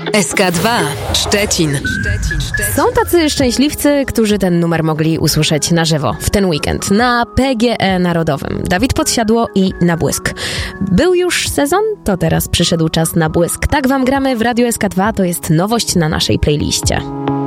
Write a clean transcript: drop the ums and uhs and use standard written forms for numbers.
SK2 Szczecin. Są tacy szczęśliwcy, którzy ten numer mogli usłyszeć na żywo w ten weekend na PGE Narodowym. Dawid Podsiadło i Na Błysk. Był już sezon? To teraz przyszedł czas na błysk. Tak wam gramy w Radiu SK2, to jest nowość na naszej playliście.